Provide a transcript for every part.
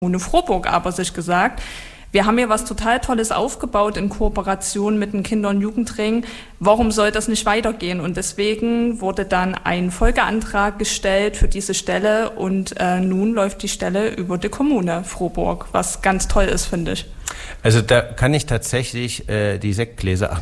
Kommune Frohburg aber sich gesagt, wir haben hier was total Tolles aufgebaut in Kooperation mit dem Kinder- und Jugendring. Warum soll das nicht weitergehen? Und deswegen wurde dann ein Folgeantrag gestellt für diese Stelle und nun läuft die Stelle über die Kommune Frohburg, was ganz toll ist, finde ich. Also da kann ich tatsächlich die Sektgläser,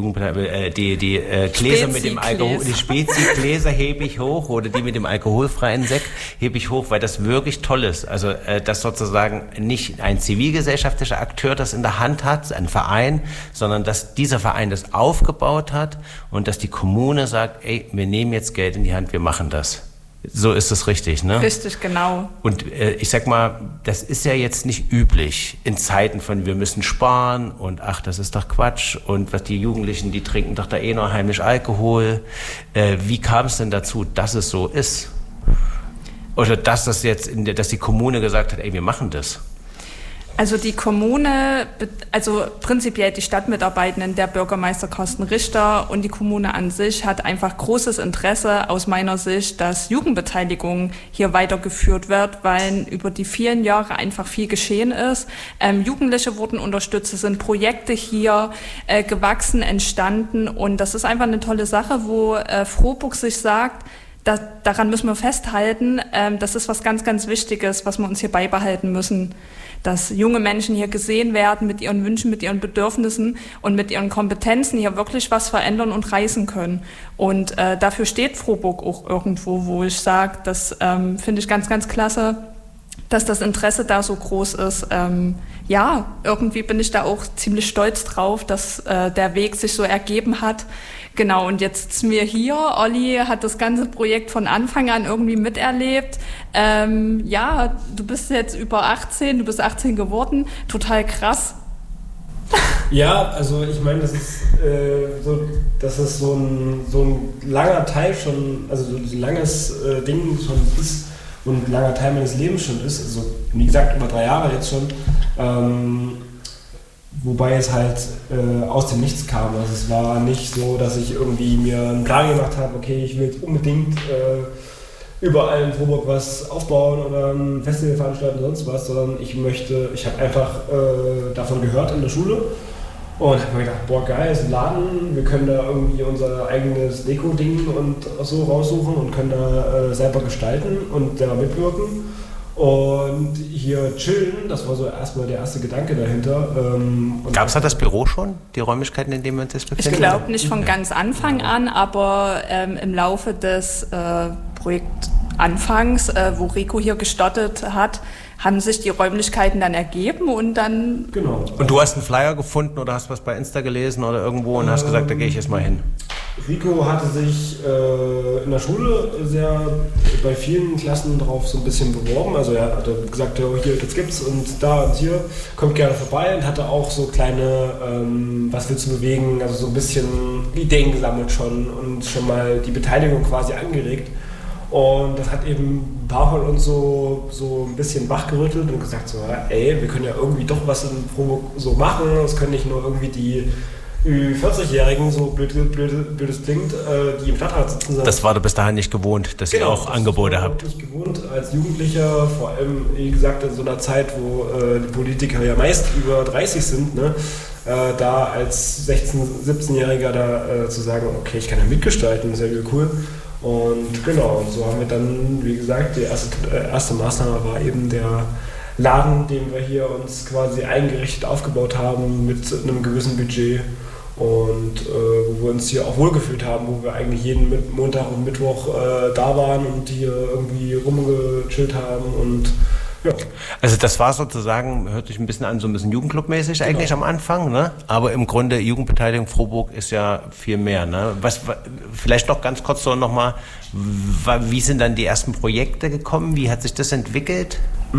die Gläser mit dem Alkohol, die Spezi-Gläser hebe ich hoch oder die mit dem alkoholfreien Sekt hebe ich hoch, weil das wirklich toll ist. Also dass sozusagen nicht ein zivilgesellschaftlicher Akteur das in der Hand hat, ein Verein, sondern dass dieser Verein das aufgebaut hat und dass die Kommune sagt, ey, wir nehmen jetzt Geld in die Hand, wir machen das. So ist es richtig, ne? Richtig, genau. Und ich sag mal, das ist ja jetzt nicht üblich in Zeiten von wir müssen sparen und ach, das ist doch Quatsch und was die Jugendlichen, die trinken doch da eh noch heimlich Alkohol. Wie kam es denn dazu, dass es so ist? Oder dass das jetzt, dass die Kommune gesagt hat, ey, wir machen das? Also die Kommune, also prinzipiell die Stadtmitarbeitenden, der Bürgermeister Carsten Richter und die Kommune an sich hat einfach großes Interesse aus meiner Sicht, dass Jugendbeteiligung hier weitergeführt wird, weil über die vielen Jahre einfach viel geschehen ist. Jugendliche wurden unterstützt, es sind Projekte hier gewachsen, entstanden und das ist einfach eine tolle Sache, wo Frohburg sich sagt, daran müssen wir festhalten, das ist was ganz, ganz Wichtiges, was wir uns hier beibehalten müssen. Dass junge Menschen hier gesehen werden mit ihren Wünschen, mit ihren Bedürfnissen und mit ihren Kompetenzen hier wirklich was verändern und reißen können. Und dafür steht Frohburg auch irgendwo, wo ich sage, das finde ich ganz, ganz klasse, dass das Interesse da so groß ist. Ja, irgendwie bin ich da auch ziemlich stolz drauf, dass der Weg sich so ergeben hat. Genau, und jetzt sitzen wir hier. Olli hat das ganze Projekt von Anfang an irgendwie miterlebt. Ja, du bist jetzt über 18, du bist 18 geworden. Total krass. Ja, also ich meine, das ist so ein langer Teil schon, also so ein langes Ding schon ist und ein langer Teil meines Lebens schon ist. Also wie gesagt, über 3 Jahre jetzt schon. Wobei es halt aus dem Nichts kam. Also es war nicht so, dass ich irgendwie mir einen Plan gemacht habe, okay, ich will jetzt unbedingt überall in Frohburg was aufbauen oder ein Festival veranstalten oder sonst was, sondern ich habe einfach davon gehört in der Schule und habe mir gedacht, boah geil, ist ein Laden, wir können da irgendwie unser eigenes Deko-Ding und so raussuchen und können da selber gestalten und da mitwirken. Und hier chillen, das war so erstmal der erste Gedanke dahinter. Gab es da das Büro schon, die Räumlichkeiten, in denen wir uns jetzt befinden? Ich glaube nicht von ganz Anfang an, aber im Laufe des Projektanfangs, wo Rico hier gestartet hat, haben sich die Räumlichkeiten dann ergeben und dann... Genau. Und du hast einen Flyer gefunden oder hast was bei Insta gelesen oder irgendwo und hast gesagt, da gehe ich jetzt mal hin? Rico hatte sich in der Schule bei vielen Klassen drauf so ein bisschen beworben. Also er hatte gesagt, ja, hier, das gibt's und da und hier, kommt gerne vorbei und hatte auch so kleine, was willst du bewegen, also so ein bisschen Ideen gesammelt schon und schon mal die Beteiligung quasi angeregt. Und das hat eben ein paar von uns so ein bisschen wachgerüttelt und gesagt so, ey, wir können ja irgendwie doch was in Frohburg so machen, es können nicht nur irgendwie die 40-Jährigen, so blöd es klingt, die im Stadtrat sitzen. Das war du bis dahin nicht gewohnt, dass ihr auch Angebote habt. Nicht gewohnt als Jugendlicher, vor allem, wie gesagt, in so einer Zeit, wo die Politiker ja meist über 30 sind, ne? Da als 16-, 17-Jähriger da zu sagen, okay, ich kann ja mitgestalten, ist ja cool. Und genau, und so haben wir dann, wie gesagt, die erste Maßnahme war eben der Laden, den wir hier uns quasi eingerichtet aufgebaut haben mit einem gewissen Budget. Und wo wir uns hier auch wohlgefühlt haben, wo wir eigentlich jeden Montag und Mittwoch da waren und hier irgendwie rumgechillt haben und ja. Also das war sozusagen, hört sich ein bisschen an, so ein bisschen Jugendclubmäßig eigentlich am Anfang, ne? Aber im Grunde Jugendbeteiligung Frohburg ist ja viel mehr, ne? Vielleicht noch ganz kurz so nochmal, wie sind dann die ersten Projekte gekommen? Wie hat sich das entwickelt?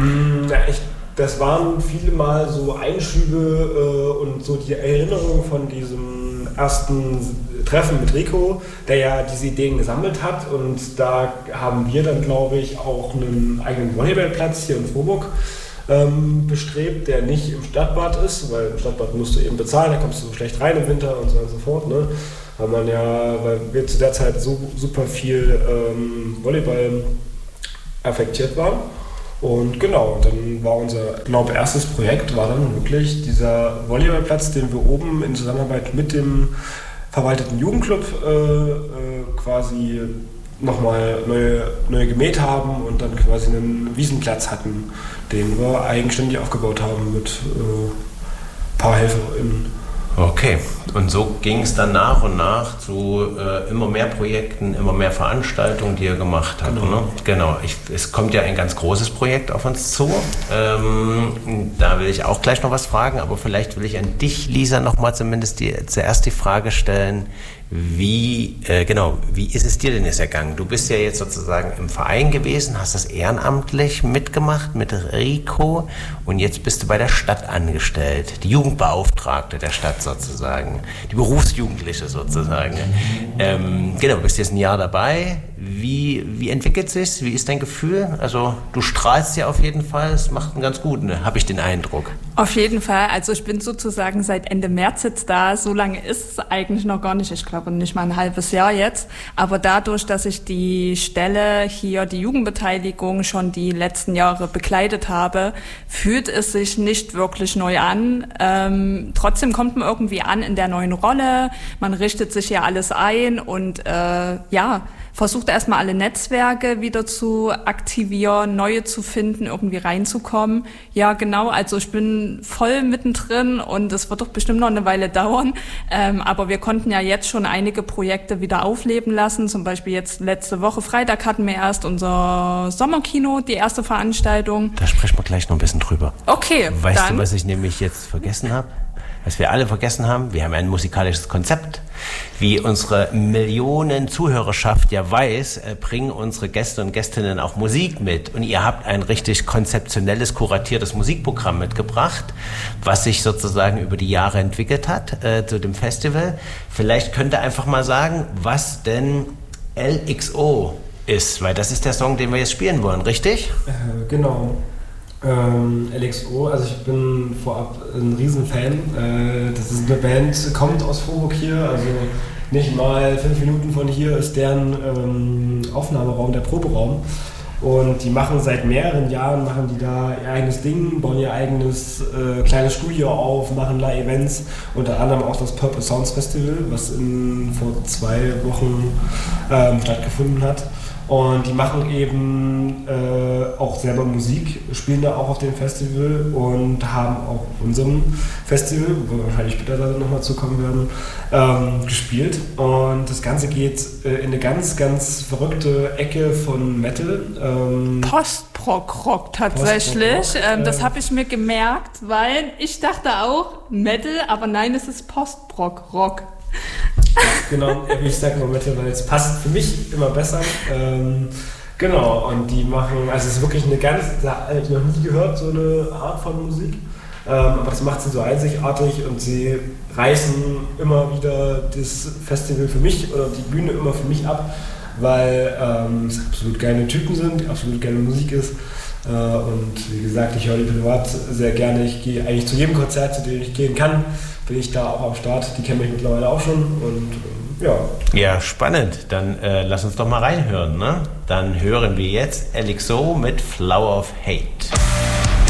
Das waren viele Mal so Einschübe und so die Erinnerung von diesem ersten Treffen mit Rico, der ja diese Ideen gesammelt hat und da haben wir dann, glaube ich, auch einen eigenen Volleyballplatz hier in Frohburg bestrebt, der nicht im Stadtbad ist, weil im Stadtbad musst du eben bezahlen, da kommst du so schlecht rein im Winter und so und so fort, ne? Weil wir zu der Zeit so super viel Volleyball affektiert waren. Und genau, dann war unser, erstes Projekt war dann wirklich dieser Volleyballplatz, den wir oben in Zusammenarbeit mit dem verwalteten Jugendclub quasi nochmal neu gemäht haben und dann quasi einen Wiesenplatz hatten, den wir eigenständig aufgebaut haben mit ein paar HelferInnen. Okay, und so ging es dann nach und nach zu immer mehr Projekten, immer mehr Veranstaltungen, die ihr gemacht habt. Genau. Ne? Genau. Es kommt ja ein ganz großes Projekt auf uns zu. Da will ich auch gleich noch was fragen, aber vielleicht will ich an dich, Lisa, nochmal zumindest zuerst die Frage stellen, wie ist es dir denn jetzt ergangen? Du bist ja jetzt sozusagen im Verein gewesen, hast das ehrenamtlich mitgemacht mit Rico und jetzt bist du bei der Stadt angestellt, die Jugendbeauftragte der Stadt sozusagen, die Berufsjugendliche sozusagen. Du bist jetzt ein Jahr dabei. Wie entwickelt sich's? Wie ist dein Gefühl? Also du strahlst ja auf jeden Fall, es macht einen ganz guten, habe ich den Eindruck. Auf jeden Fall, also ich bin sozusagen seit Ende März jetzt da, so lange ist es eigentlich noch gar nicht, ich glaube nicht mal ein halbes Jahr jetzt, aber dadurch, dass ich die Stelle hier, die Jugendbeteiligung schon die letzten Jahre bekleidet habe, fühlt es sich nicht wirklich neu an. Trotzdem kommt man irgendwie an in der neuen Rolle, man richtet sich ja alles ein und versucht erstmal alle Netzwerke wieder zu aktivieren, neue zu finden, irgendwie reinzukommen. Ja, genau, also ich bin voll mittendrin und es wird doch bestimmt noch eine Weile dauern. Aber wir konnten ja jetzt schon einige Projekte wieder aufleben lassen. Zum Beispiel jetzt letzte Woche Freitag hatten wir erst unser Sommerkino, die erste Veranstaltung. Da sprechen wir gleich noch ein bisschen drüber. Okay, weißt du, was ich nämlich jetzt vergessen habe? Was wir alle vergessen haben, wir haben ein musikalisches Konzept. Wie unsere Millionen Zuhörerschaft ja weiß, bringen unsere Gäste und Gästinnen auch Musik mit. Und ihr habt ein richtig konzeptionelles, kuratiertes Musikprogramm mitgebracht, was sich sozusagen über die Jahre entwickelt hat zu dem Festival. Vielleicht könnt ihr einfach mal sagen, was denn LXO ist, weil das ist der Song, den wir jetzt spielen wollen, richtig? Genau. LXO, also ich bin vorab ein Riesenfan. Das ist eine Band, kommt aus Vorburg hier, also nicht mal 5 Minuten von hier ist deren Aufnahmeraum, der Proberaum. Und die machen seit mehreren Jahren, da ihr eigenes Ding, bauen ihr eigenes kleines Studio auf, machen da Events, unter anderem auch das Purple Sounds Festival, was vor 2 Wochen stattgefunden hat. Und die machen eben auch selber Musik, spielen da auch auf dem Festival und haben auch auf unserem Festival, wo wir wahrscheinlich später da nochmal zukommen werden, gespielt. Und das Ganze geht in eine ganz, ganz verrückte Ecke von Metal. Post-Prog-Rock tatsächlich. Post-Prog-Rock, das habe ich mir gemerkt, weil ich dachte auch Metal, aber nein, es ist Post-Prog-Rock. Genau, ich sage nur Metal, weil es passt für mich immer besser. Genau, und die machen, also es ist wirklich eine ganz, da habe ich noch nie gehört, so eine Art von Musik. Aber das macht sie so einzigartig und sie reißen immer wieder das Festival für mich oder die Bühne immer für mich ab, weil es absolut geile Typen sind, absolut geile Musik ist. Und wie gesagt, ich höre die privat sehr gerne. Ich gehe eigentlich zu jedem Konzert, zu dem ich gehen kann, bin ich da auch am Start. Die kennen mich mittlerweile auch schon und ja. Ja, spannend. Dann lass uns doch mal reinhören, ne? Dann hören wir jetzt LXO mit Flower of Hate.